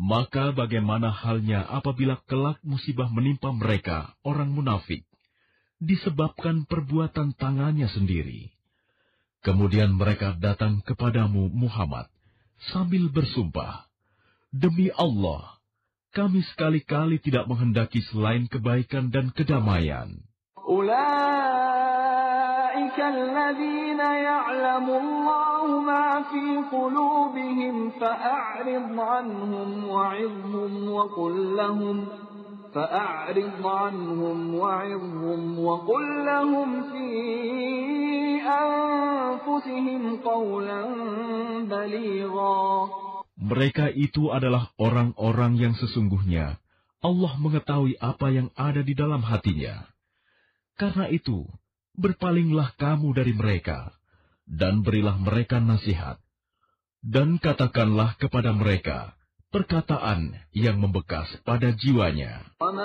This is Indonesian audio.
Maka bagaimana halnya apabila kelak musibah menimpa mereka, orang munafik, disebabkan perbuatan tangannya sendiri. Kemudian mereka datang kepadamu Muhammad sambil bersumpah, "Demi Allah, kami sekali-kali tidak menghendaki selain kebaikan dan kedamaian." Ulaika alladzina ya'lamu Allahu ma fi qulubihim fa'rid 'anhum wa'idhhum wa qul lahum fi anfusihim qawlan baligha. Mereka itu adalah orang-orang yang sesungguhnya Allah mengetahui apa yang ada di dalam hatinya. Karena itu, berpalinglah kamu dari mereka, dan berilah mereka nasihat. Dan katakanlah kepada mereka perkataan yang membekas pada jiwanya.